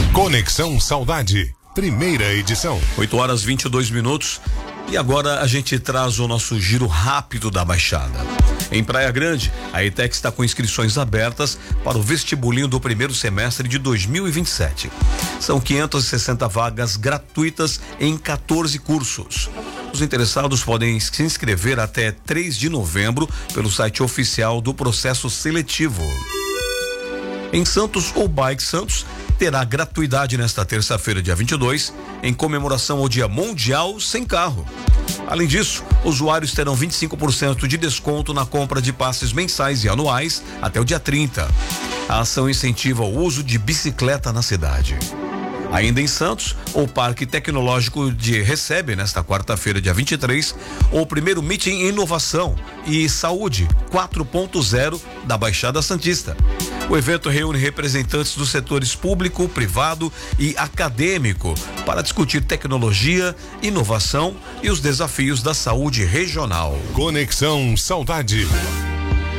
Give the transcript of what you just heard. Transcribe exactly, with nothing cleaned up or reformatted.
Conexão Saudade, primeira edição. oito horas e vinte e dois minutos. E agora a gente traz o nosso giro rápido da Baixada. Em Praia Grande, a ETEC está com inscrições abertas para o vestibulinho do primeiro semestre de dois mil e vinte e sete. São quinhentas e sessenta vagas gratuitas em quatorze cursos. Os interessados podem se inscrever até três de novembro pelo site oficial do processo seletivo. Em Santos, o Bike Santos terá gratuidade nesta terça-feira, dia vinte e dois, em comemoração ao Dia Mundial Sem Carro. Além disso, usuários terão vinte e cinco por cento de desconto na compra de passes mensais e anuais até o dia trinta. A ação incentiva o uso de bicicleta na cidade. Ainda em Santos, o Parque Tecnológico de recebe nesta quarta-feira, dia vinte e três, o primeiro Meeting Inovação e Saúde quatro ponto zero da Baixada Santista. O evento reúne representantes dos setores público, privado e acadêmico para discutir tecnologia, inovação e os desafios da saúde regional. Conexão Saudade.